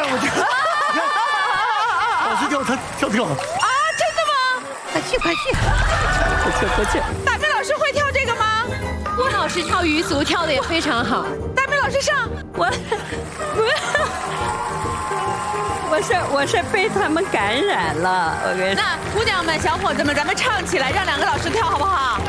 我这，你看，老师跳，他跳挺好。 啊，真的吗？ 快去，过去。 大明老师会跳这个吗？ 殷老师跳鱼族跳的也非常好。 大明老师上。 我是被他们感染了，我跟你说。 那姑娘们、小伙子们，咱们唱起来，让2个老师跳好不好？